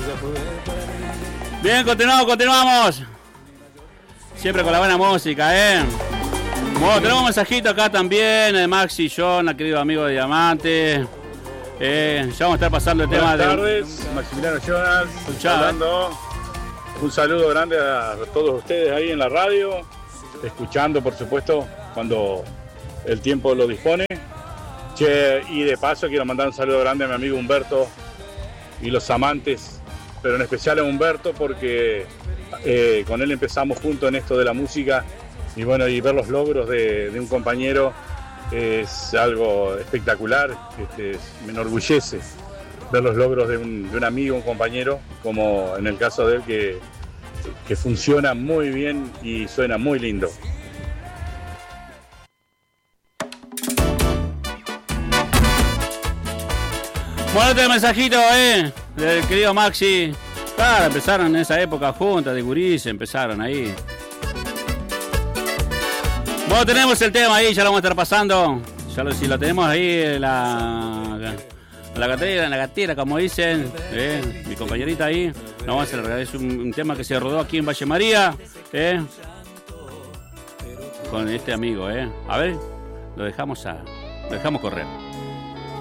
Bien, continuamos. Siempre con la buena música, Bueno, tenemos un mensajito acá también de Maxi John, querido amigo de Diamante. Ya vamos a estar pasando el tema de... Buenas tardes, Maximiliano Jonas, hablando. Un saludo grande a todos ustedes ahí en la radio, escuchando por supuesto cuando el tiempo lo dispone. Y de paso quiero mandar un saludo grande a mi amigo Humberto y los amantes, pero en especial a Humberto porque con él empezamos juntos en esto de la música y bueno, y ver los logros de un compañero es algo espectacular. Me enorgullece ver los logros de un amigo, un compañero, como en el caso de él que funciona muy bien y suena muy lindo. Bueno, este mensajito, del querido Maxi. Claro, empezaron en esa época juntas de gurises, empezaron ahí. Bueno, tenemos el tema ahí, ya lo vamos a estar pasando. Si lo tenemos ahí en la gatera, como dicen, mi compañerita ahí. Lo vamos a hacer, es un tema que se rodó aquí en Valle María, con este amigo, A ver, lo dejamos correr.